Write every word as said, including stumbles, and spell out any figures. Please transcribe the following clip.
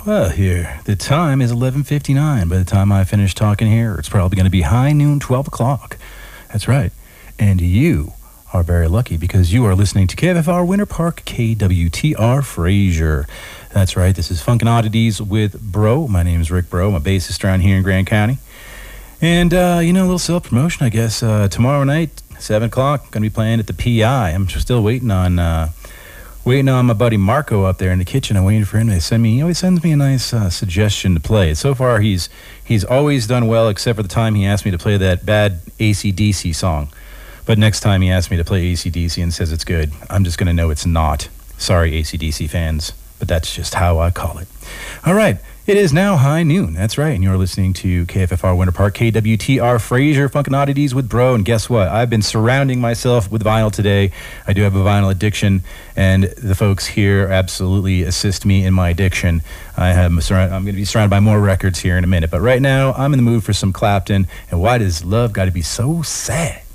Well, here, the time is eleven fifty-nine. By the time I finish talking here, it's probably going to be high noon, twelve o'clock. That's right. And you are very lucky because you are listening to K F F R Winter Park, K W T R Fraser. That's right. This is Funkin' Oddities with Bro. My name is Rick Bro. I'm a bassist around here in Grand County. And, uh, you know, a little self-promotion, I guess. Uh, tomorrow night, seven o'clock, going to be playing at the P I. I'm still waiting on... Uh, Waiting on my buddy Marco up there in the kitchen. I'm waiting for him to send me. He always sends me a nice uh, suggestion to play. So far, he's he's always done well, except for the time he asked me to play that bad A C D C song. But next time he asks me to play A C D C and says it's good, I'm just going to know it's not. Sorry, A C D C fans, but that's just how I call it. All right. It is now high noon. That's right. And you're listening to K F F R Winter Park, K W T R Fraser, Funkin' Oddities with Bro. And guess what? I've been surrounding myself with vinyl today. I do have a vinyl addiction, and the folks here absolutely assist me in my addiction. I have, I'm going to be surrounded by more records here in a minute. But right now, I'm in the mood for some Clapton. And why does love got to be so sad?